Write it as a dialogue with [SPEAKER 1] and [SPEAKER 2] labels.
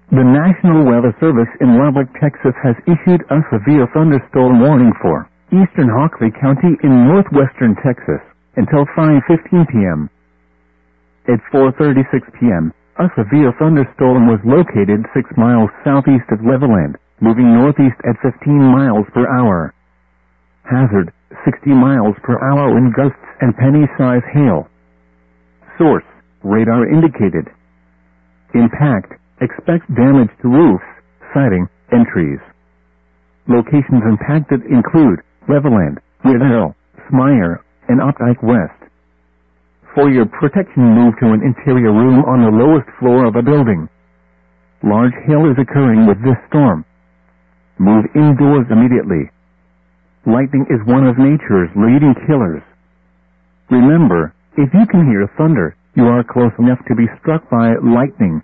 [SPEAKER 1] The National Weather Service in Lubbock, Texas has issued a severe thunderstorm warning for eastern Hockley County in northwestern Texas until 5:15 p.m. At 4:36 p.m., a severe thunderstorm was located 6 miles southeast of Levelland, moving northeast at 15 miles per hour. Hazard, 60 miles per hour wind gusts and penny-size hail. Source, radar indicated. Impact, expect damage to roofs, siding, and trees. Locations impacted include Levelland, Riddell, Smyer, and Opdyke West. For your protection, move to an interior room on the lowest floor of a building. Large hail is occurring with this storm. Move indoors immediately. Lightning is one of nature's leading killers. Remember, if you can hear thunder, you are close enough to be struck by lightning.